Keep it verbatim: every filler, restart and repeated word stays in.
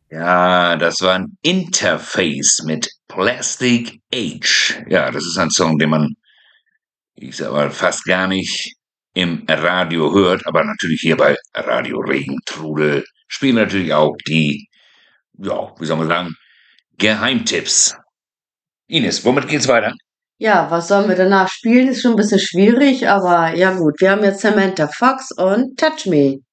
Ja, das war ein Interface mit Plastic Age. Ja, das ist ein Song, den man, ich sag mal, fast gar nicht im Radio hört, aber natürlich hier bei Radio Regentrudel spielen natürlich auch die, ja, wie soll man sagen, Geheimtipps. Ines, womit geht's weiter? Ja, was sollen wir danach spielen? Ist schon ein bisschen schwierig, aber ja gut. Wir haben jetzt Samantha Fox und Touch Me.